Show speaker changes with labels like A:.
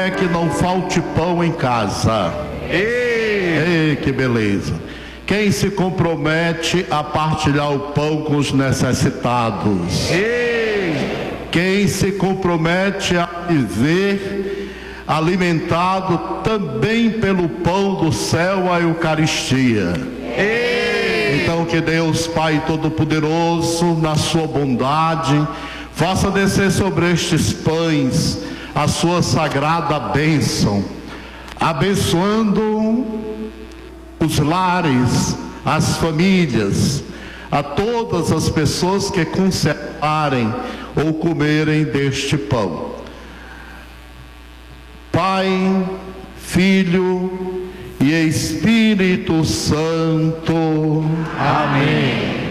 A: É que não falte pão em casa. Ei, que beleza. Quem se compromete a partilhar o pão com os necessitados? Quem se compromete a viver alimentado também pelo pão do céu, a Eucaristia? Então que Deus Pai Todo-Poderoso, na sua bondade, faça descer sobre estes pães a sua sagrada bênção, abençoando os lares, as famílias, a todas as pessoas que conservarem ou comerem deste pão. Pai, Filho e Espírito Santo.
B: Amém.